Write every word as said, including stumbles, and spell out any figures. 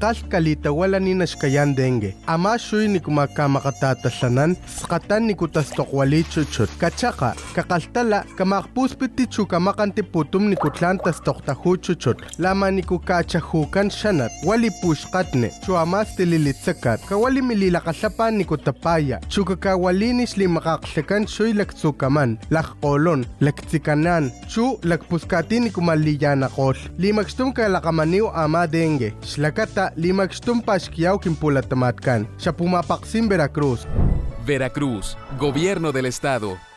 Akal kalita wala ni nashkayan dengue. Ama shuy ni kumakamatatalanan, skatan ni kutastokwali chuchut. Kachaka, kakaltala, kamakpuspiti chukamakantiputum ni kutlantas toktahu chuchut. Lama ni kukachahukan shanat, wali pushkatne, chuamas tililitsakat, kawali mililakasapan ni kutapaya, chukakawalinis li makaksakan shuy laktsukaman, lakolon, laktsikanan, chu lakpuskati ni kumaliyanakol, limakstum kalakamaniw ama dengue, shlakata limakstum pashkiyaw kimpulatamatkan, siya pumapaksim Veracruz. Veracruz, Gobierno del Estado.